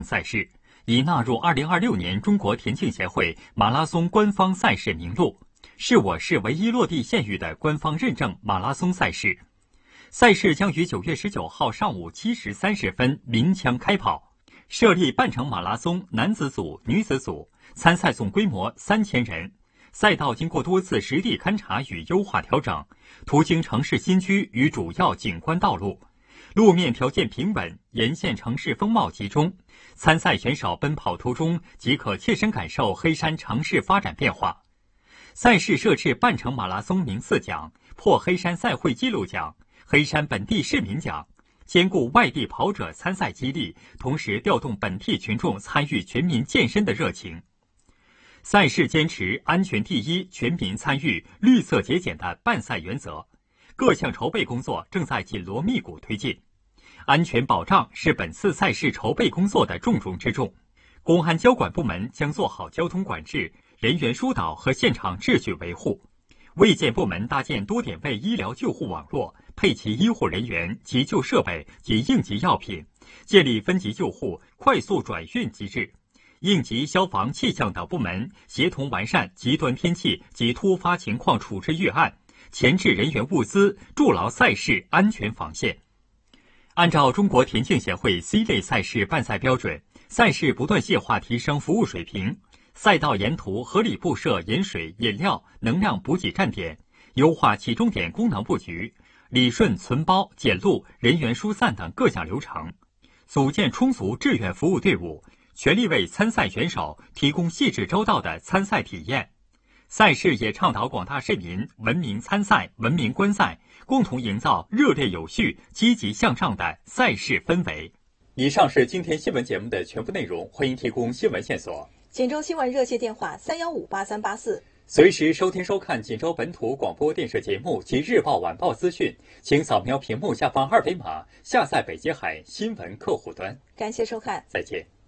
赛事，已纳入2026年中国田径协会马拉松官方赛事名录，是我市唯一落地县域的官方认证马拉松赛事。赛事将于9月19号上午7时30分鸣枪开跑，设立半程马拉松男子组、女子组，参赛总规模3000人。赛道经过多次实地勘察与优化调整，途经城市新区与主要景观道路，路面条件平稳，沿线城市风貌集中。参赛选手奔跑途中即可切身感受黑山城市发展变化。赛事设置半程马拉松名次奖、破黑山赛会纪录奖、黑山本地市民奖，兼顾外地跑者参赛激励，同时调动本地群众参与全民健身的热情。赛事坚持安全第一、全民参与、绿色节俭的办赛原则，各项筹备工作正在紧锣密鼓推进。安全保障是本次赛事筹备工作的重中之重，公安交管部门将做好交通管制、人员疏导和现场秩序维护。卫健部门搭建多点位医疗救护网络，配齐医护人员、急救设备及应急药品，建立分级救护、快速转运机制。应急、消防、气象等部门协同完善极端天气及突发情况处置预案，前置人员物资，筑牢赛事安全防线。按照中国田径协会 C 类赛事办赛标准，赛事不断细化提升服务水平，赛道沿途合理布设饮水、饮料、能量补给站点，优化起终点功能布局，理顺存包、检录、人员疏散等各项流程，组建充足志愿服务队伍，全力为参赛选手提供细致周到的参赛体验。赛事也倡导广大市民文明参赛、文明观赛，共同营造热烈有序、积极向上的赛事氛围。以上是今天新闻节目的全部内容，欢迎提供新闻线索。 锦州新闻热线电话3158384。 随时收听收看锦州本土广播电视节目及日报晚报资讯，请扫描屏幕下方2维码下载北极海新闻客户端。 感谢收看， 再见。